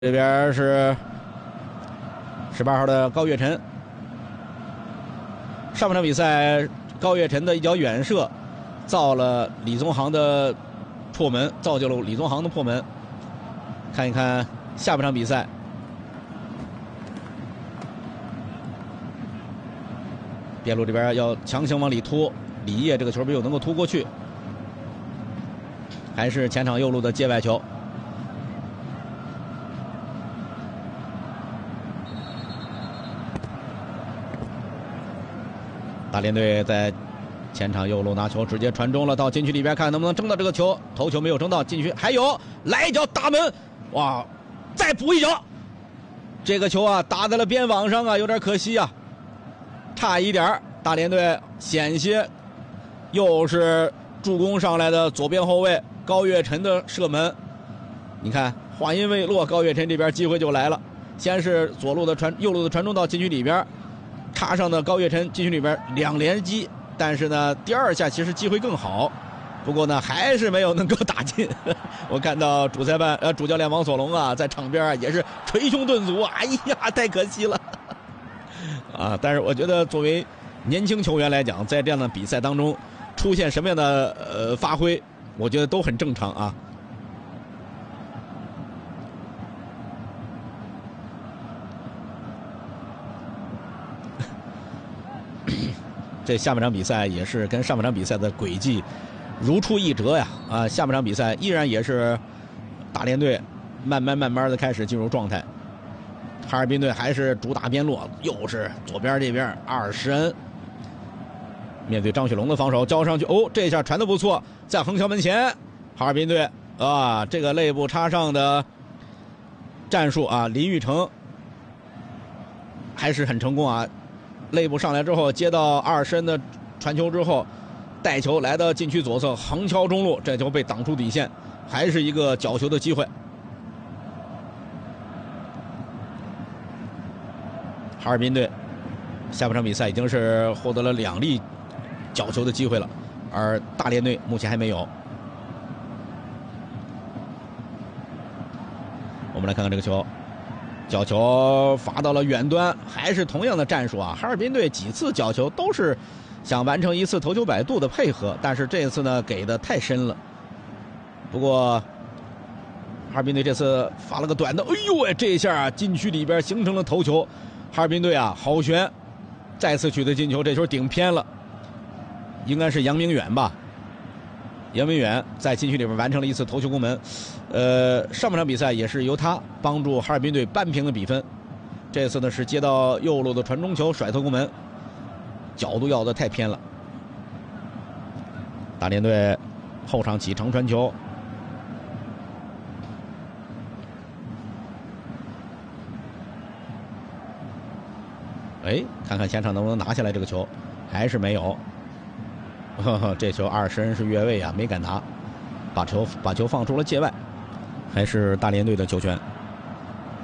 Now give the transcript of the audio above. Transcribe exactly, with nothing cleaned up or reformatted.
这边是十八号的高岳晨。上半场比赛，高岳晨的一脚远射，造了李宗航的破门，造就了李宗航的破门。看一看下半场比赛，边路这边要强行往里突，李烨这个球没有能够突过去，还是前场右路的界外球。 大连队在前场右路拿球，直接传中了，到禁区里边，看能不能争到这个球。头球没有争到禁区，还有来一脚打门，哇！再补一脚，这个球啊打在了边网上啊，有点可惜啊，差一点。大连队险些又是助攻上来的左边后卫高岳晨的射门，你看话音未落，高岳晨这边机会就来了，先是左路的传，右路的传中到禁区里边。 插上的高岳晨禁区里边两连击，但是呢，第二下其实机会更好，不过呢还是没有能够打进。我看到主裁判呃主教练王索龙啊在场边啊也是捶胸顿足，哎呀太可惜了啊！但是我觉得作为年轻球员来讲，在这样的比赛当中出现什么样的呃发挥，我觉得都很正常啊。 这下半场比赛也是跟上半场比赛的轨迹如出一辙呀！啊，下半场比赛依然也是大连队慢慢慢慢的开始进入状态，哈尔滨队还是主打边路，又是左边这边二十恩面对张雪龙的防守交上去，哦，这一下传的不错，在横桥门前，哈尔滨队啊，这个肋部插上的战术啊，林玉成还是很成功啊。 肋部上来之后，接到二申的传球之后，带球来到禁区左侧，横敲中路，这球被挡出底线，还是一个角球的机会。哈尔滨队下半场比赛已经是获得了两粒角球的机会了，而大连队目前还没有。我们来看看这个球。 角球罚到了远端，还是同样的战术啊！哈尔滨队几次角球都是想完成一次头球摆渡的配合，但是这次呢给的太深了。不过哈尔滨队这次罚了个短的，哎呦喂，这一下啊禁区里边形成了头球，哈尔滨队啊好悬，再次取得进球，这球顶偏了，应该是杨明远吧？杨明远在禁区里边完成了一次头球攻门。 呃，上半场比赛也是由他帮助哈尔滨队扳平了比分。这次呢是接到右路的传中球，甩头攻门，角度要的太偏了。大连队后场起长传球，哎，看看前场能不能拿下来这个球，还是没有。呵呵，这球二十人是越位啊，没敢拿，把球把球放出了界外。 还是大连队的球权。